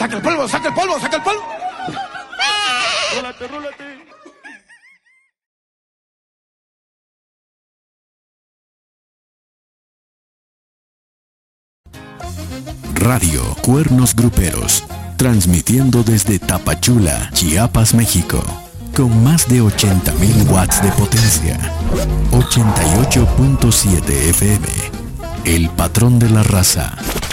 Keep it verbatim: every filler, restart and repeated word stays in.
¡Saca el polvo, saca el polvo, saca el polvo! ¡Rólate, rólate! Radio Cuernos Gruperos, transmitiendo desde Tapachula, Chiapas, México, con más de ochenta mil watts de potencia. ochenta y ocho punto siete F M, el patrón de la raza.